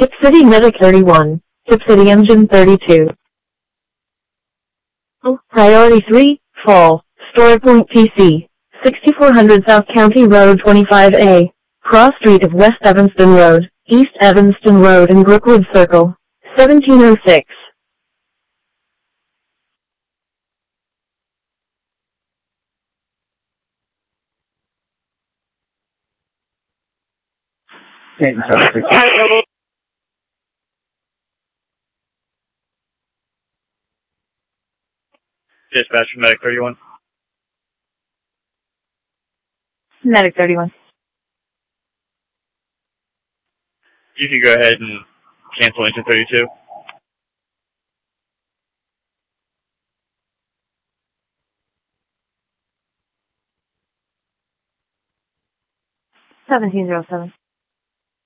Tip City Medic 31. Tip City Engine 32. Priority 3, Fall, StorePoint PC, 6400 South County Road 25A, Cross Street of West Evanston Road, East Evanston Road and Brookwood Circle, 1706. Dispatch from Medic 31. Medic 31. You can go ahead and cancel engine 32. $1707.